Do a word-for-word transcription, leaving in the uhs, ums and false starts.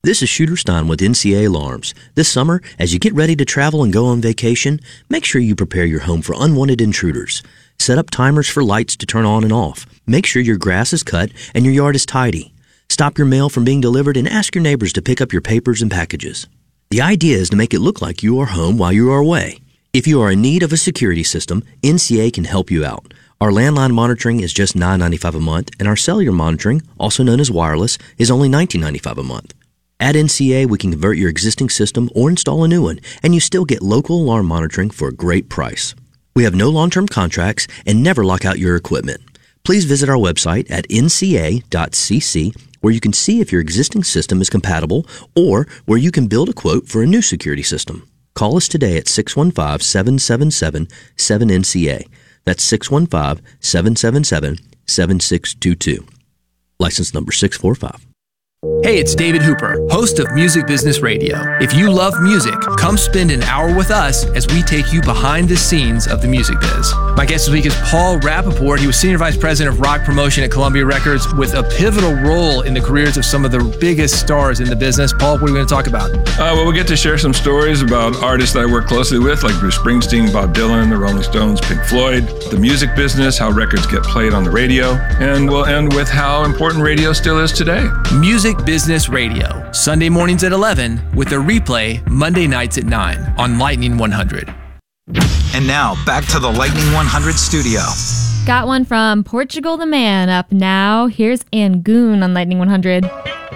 This is Shooter Stein with N C A Alarms. This summer, as you get ready to travel and go on vacation, make sure you prepare your home for unwanted intruders. Set up timers for lights to turn on and off. Make sure your grass is cut and your yard is tidy. Stop your mail from being delivered and ask your neighbors to pick up your papers and packages. The idea is to make it look like you are home while you are away. If you are in need of a security system, N C A can help you out. Our landline monitoring is just nine dollars and ninety-five cents a month, and our cellular monitoring, also known as wireless, is only nineteen dollars and ninety-five cents a month. At N C A, we can convert your existing system or install a new one, and you still get local alarm monitoring for a great price. We have no long-term contracts and never lock out your equipment. Please visit our website at N C A dot C C, where you can see if your existing system is compatible or where you can build a quote for a new security system. Call us today at six one five, seven seven seven, seven N C A. That's six one five, seven seven seven, seven six two two. License number six four five. Hey, it's David Hooper, host of Music Business Radio. If you love music, come spend an hour with us as we take you behind the scenes of the music biz. My guest this week is Paul Rappaport. He was Senior Vice President of Rock Promotion at Columbia Records with a pivotal role in the careers of some of the biggest stars in the business. Paul, what are we going to talk about? Uh, well, we'll get to share some stories about artists that I work closely with, like Bruce Springsteen, Bob Dylan, the Rolling Stones, Pink Floyd, the music business, how records get played on the radio, and we'll end with how important radio still is today. Music Business Radio, Sunday mornings at eleven, with a replay Monday nights at nine on Lightning one hundred. And now, back to the Lightning one hundred studio. Got one from Portugal the Man up now. Here's Angoon on Lightning one hundred.